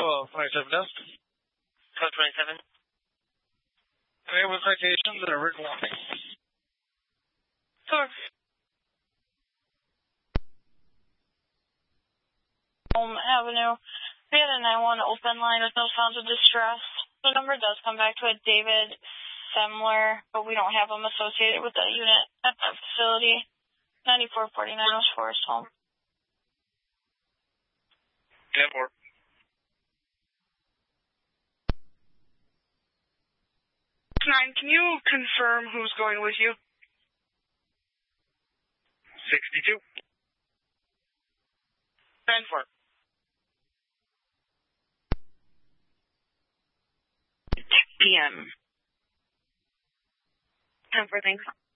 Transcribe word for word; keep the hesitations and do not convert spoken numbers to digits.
Hello, twenty-seven desk. Code twenty-seven. Any other citations that are written warning? Sure. Home Avenue. We had a nine one open line with no sounds of distress. The number does come back to a David Semler, but we don't have him associated with the unit at that facility. ninety-four forty-nine was Forest Home. ten four. Nine, can you confirm who's going with you? sixty-two. ten four. two p.m. ten four, thanks.